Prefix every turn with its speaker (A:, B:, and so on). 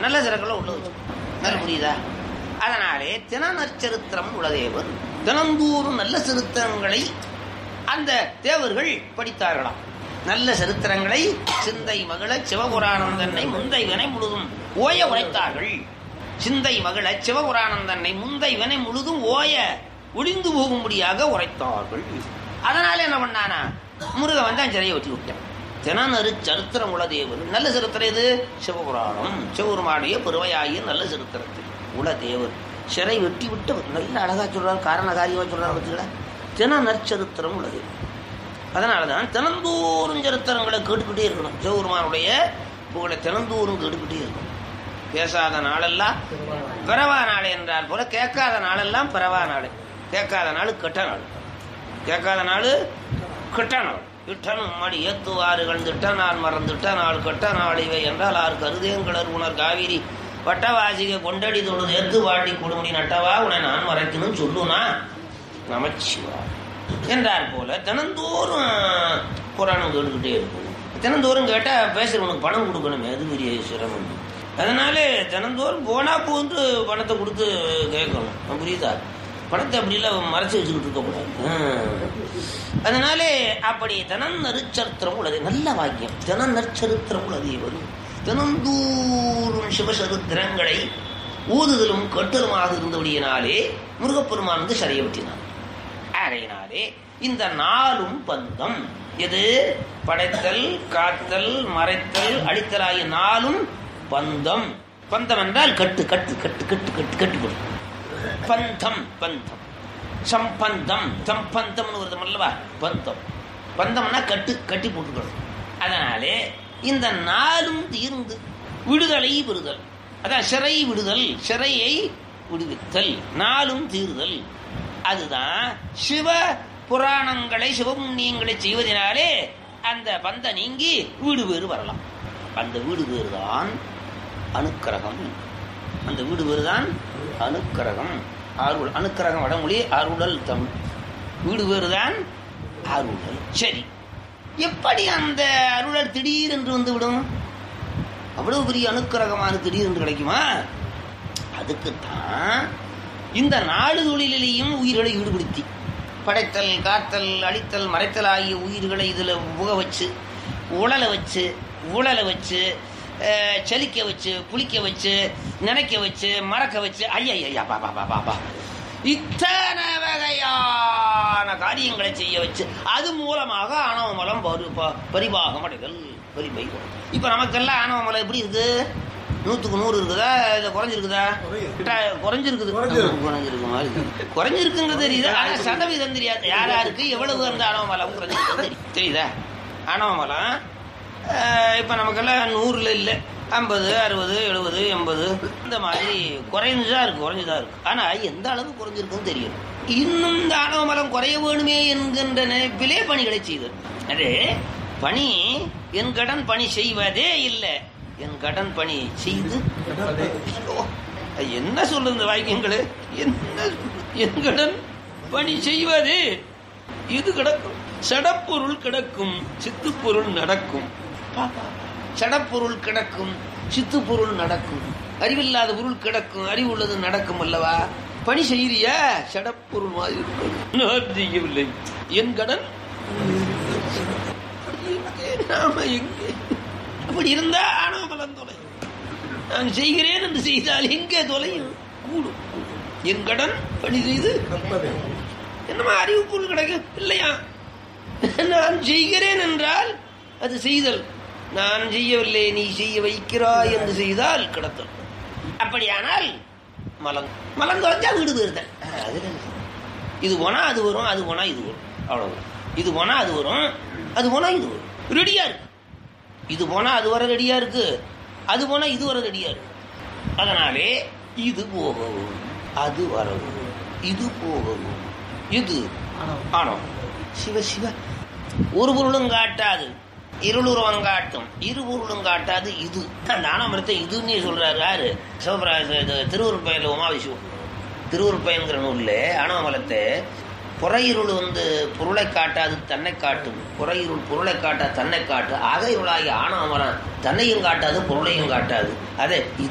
A: நல்ல சிறக்களை உள்ள வச்சு நல்ல புரியுதா? அதனாலே தினநற்சரித்திரம் உளதேவர் தினந்தோறும் நல்ல சரித்திரங்களை அந்த தேவர்கள் படித்தார்களாம். நல்ல சரித்திரங்களை சிந்தை மகிழ சிவபுராணம் தன்னை முந்தை வினை முழுதும் ஓய உரைத்தார்கள். சிந்தை மகிழ சிவபுராணம் தன்னை முந்தை வினை முழுதும் ஓய ஒளிந்து போகும்படியாக உரைத்தார்கள். அதனால என்ன பண்ணானா, முருகன் வந்து அந்த சிறையை வெட்டி விட்டான். தினநறு சரித்திரம் உளதேவர் நல்ல சரித்திரம் இது சிவபுராணம். சிவபெருமானுடைய பெருமையாகிய நல்ல சரித்திரத்தில் உளதேவர் சிறை வெட்டி விட்டு நல்ல அழகா சொல்றாரு, காரண காரியமா சொல்றாரு. பார்த்தீங்களா? தினநற்சரித்திரம் உளதேவர். அதனாலதான் தினந்தோறும் சரித்திரங்களை கேட்டுக்கிட்டே இருக்கணும். சிவபெருமானுடைய புகழை தினந்தோறும் கேட்டுக்கிட்டே இருக்கணும். பேசாத நாளெல்லாம் பிறவா நாள் என்றால் போல கேட்காத நாளெல்லாம் பிறவா நாள். கேட்காத நாள் கெட்ட நாள். கேட்காத நாள் கெட்ட நாள். இட்டனும் மடி ஏத்துவாறுகள் திட்ட நான் மறந்துட்ட நாள் கெட்ட நாள் இவை என்றால் ஆறு கருதேங்கடர் உணர் காவிரி வட்டவாசிக கொண்டடி தொழுது ஏத்து வாட்டி கொடுமுடி நட்டவா உன்னை நான் மறைக்கணும் சொல்லுனா நமச்சிவா என்றார் போல தினந்தோறும் புராணம் கேட்டுக்கிட்டே இருக்கும். தினந்தோறும் கேட்டால் பேசுறவனுக்கு பணம் கொடுக்கணுமே, அது பெரிய சிரமம். அதனால தினந்தோறும் போனா போன்று பணத்தை கொடுத்து கேட்கணும். புரியுதா? பணத்தை அப்படிலாம் மறைச்சு வச்சுக்கிட்டு இருக்கக்கூடாது. அதனாலே அப்படி தினநற்சரித்திரம் உள்ளது நல்ல வாக்கியம். தினநற்சரித்திரம் உள்ளது வரும் தினந்தோறும் சிவசரித்திரங்களை ஊதுதலும் கட்டுதலுமாக இருந்தபடியினாலே முருகப்பெருமான் வந்து சரிய வெட்டினான். ஆகையினாலே இந்த நாளும் பந்தம் எது படைத்தல் காத்தல் மறைத்தல் அடித்தல் ஆகிய நாளும் பந்தம். பந்தம் என்றால் கட்டு கட்டு கட்டு கட்டு கட்டு கட்டு பந்தம் பந்தம் சம்பந்தம் சம்பந்தம்னு வருது அல்லவா? பந்தம் பந்தம்னா கட்டு கட்டி போட்டுக்கணும். அதனாலே இந்த நாளும் தீர்ந்து விடுதலை பெறுதல், அதான் சிறை விடுதல், சிறையை விடுவித்தல், நாளும் தீர்தல். அதுதான் சிவ புராணங்களை சிவபுண்ணியங்களை செய்வதனாலே அந்த பந்த நீங்கி வீடு பேறு வரலாம். அந்த வீடு பேறு தான் அனுக்கிரகம். அந்த வீடு பேறு தான் அனுக்கிரகம். அருள் அனுக்கிரகம் வடமொழி, அருளல் தமிழ். வீடு பேறு தான் அருளல். சரி, எப்படி அந்த அருளல் திடீரென்று வந்து விடும்? அவ்வளவு பெரிய அனுக்கிரகமான திடீரென்று கிடைக்குமா? அதுக்குத்தான் இந்த நாடு தொழிலையும் உயிர்களை ஈடுபடுத்தி படைத்தல் காத்தல் அழித்தல் மறைத்தல் ஆகிய உயிர்களை இதில் புக வச்சு உழலை வச்சு ஊழலை வச்சு செலிக்க வச்சு புளிக்க வச்சு நினைக்க வச்சு மறக்க வச்சு ஐயா பாபா பாபா பா இத்தனை வகையான காரியங்களை செய்ய வச்சு அது மூலமாக ஆணவமலம் பரிபாகம் அடைதல் பரிபைகம். இப்ப நமக்கெல்லாம் ஆணவமலம் எப்படி இருக்கு? 100க்கு 100 இருக்குதா? இல்ல குறைஞ்சிருக்குதா? குறைஞ்சிருக்குது. குறைஞ்சிருக்குங்கிறது தெரியுது. ஆனா சதவீதம் தெரியாது. யாருக்கு எவ்வளவு அந்த ஆணவமலம் குறைஞ்சிருக்கு தெரியுதா? ஆணவமலம் இப்ப நமக்கெல்லாம் 100ல இல்லை, 50, 60, 70, 80 இந்த மாதிரி குறைஞ்சுதான் இருக்கு. ஆனா எந்த அளவு குறைஞ்சிருக்குன்னு தெரியும். இன்னும் இந்த ஆணவமலம் குறைய வேணுமே என்கின்ற நினைப்பிலே பணிகளை செய்தது. அது பணி என் கடன் பணி செய்வதே இல்லை, என் கடன் பணி செய்து என்ன சொல்லுது இந்த வாக்கியங்களு? என்ன என் கடன் பணி செய்வது? இது கிடக்கும். சடப்பொருள் கிடக்கும், சித்துப்பொருள் நடக்கும். சடப்பொருள் கிடக்கும், சித்துப்பொருள் நடக்கும். அறிவில்லாத பொருள் கிடக்கும், அறிவு உள்ளது நடக்கும் அல்லவா? பணி செய்யறியா? சடப்பொருள் மாதிரி இருக்கும். நான் செய்யவில்லை, என் கடன் நாம எங்கே? அப்படி இருந்தா ஆணவமலம் தொலையும். நான் செய்கிறேன் என்று செய்தால் எங்கே தொலையும்? கூடும். என் கடன் பணி செய்து என்னமா அறிவு பொருள் கிடைக்கும் இல்லையா? நான் செய்கிறேன் என்றால் அது செய்தல். நான் செய்யவில்லை, நீ செய்ய வைக்கிறாய் என்று செய்தால் கிடத்தல். அப்படியானால் மலம் குறைஞ்சா வீடு போயிருந்தேன். இது போனா அது வரும், அது போனா இது வரும், அவ்வளவு. இது போனா அது வரும், அது போனா இது வரும். ரெடியா இருக்கு. இது போனா அது வர ரெடியா இருக்கு, அது போனா இது வர ரெடியா இருக்கு. அதனாலே இது போகவும் அது வரவும், இது போகவும் இது ஆனோம். சிவ சிவ ஒரு பொருளும் காட்டாது, இருளுருவம் காட்டும், இரு பொருளும் காட்டாது. இது அந்த ஆனமரத்தை இதுன்னு சொல்றாரு யாரு? சிவபிராஜ திருவுருப்பயன்ல உமாவிசுவம் திருவுருப்பயன்கிற நூல்ல ஆணவமலத்தை புறையிருள் பொருளை காட்டாது தன்னை காட்டும், புறையிருள் பொருளை காட்டாது தன்னை காட்டு, அக இருளாகி ஆணவமலம் தன்னையும் காட்டாது பொருளையும் காட்டாது. அதை